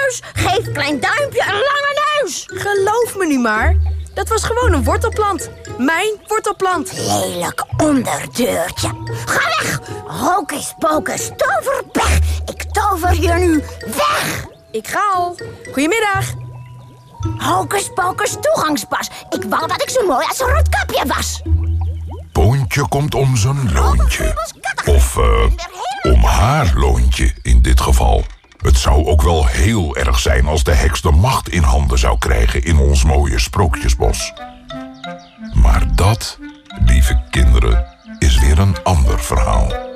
neus, geef klein duimpje een lange neus. Geloof me nu maar. Dat was gewoon een wortelplant. Mijn wortelplant. Lelijk onderdeurtje. Ga weg! Hocus pocus toverpech. Ik tover hier nu weg. Ik ga al. Goedemiddag. Hocus pocus toegangspas. Ik wou dat ik zo mooi als een roodkapje was. Boontje komt om zijn loontje. Of om haar loontje in dit geval. Het zou ook wel heel erg zijn als de heks de macht in handen zou krijgen in ons mooie sprookjesbos. Maar dat, lieve kinderen, is weer een ander verhaal.